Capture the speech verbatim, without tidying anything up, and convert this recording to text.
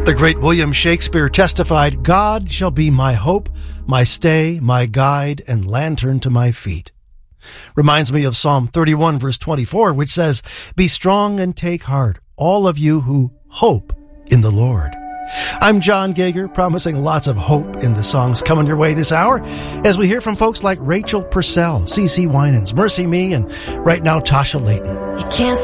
The great William Shakespeare testified, "God shall be my hope, my stay, my guide, and lantern to my feet." Reminds me of Psalm thirty-one, verse twenty-four, which says, "Be strong and take heart, all of you who hope in the Lord." I'm John Gager, promising lots of hope in the songs coming your way this hour, as we hear from folks like Rachel Purcell, C C Winans, Mercy Me, and right now Tasha Layton. You can't